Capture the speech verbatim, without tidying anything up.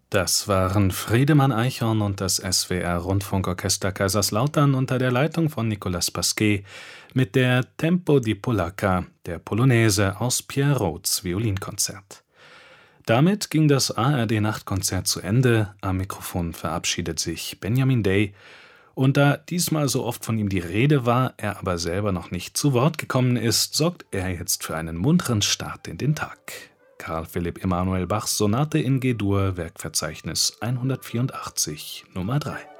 Das waren Friedemann Eichhorn und das S W R-Rundfunkorchester Kaiserslautern unter der Leitung von Nicolas Pasquet mit der Tempo di Polacca, der Polonaise aus Pierre Roths Violinkonzert. Damit ging das A R D-Nachtkonzert zu Ende. Am Mikrofon verabschiedet sich Benjamin Day. Und da diesmal so oft von ihm die Rede war, er aber selber noch nicht zu Wort gekommen ist, sorgt er jetzt für einen munteren Start in den Tag. Karl Philipp Emanuel Bachs Sonate in G-Dur, Werkverzeichnis hundertvierundachtzig, Nummer drei.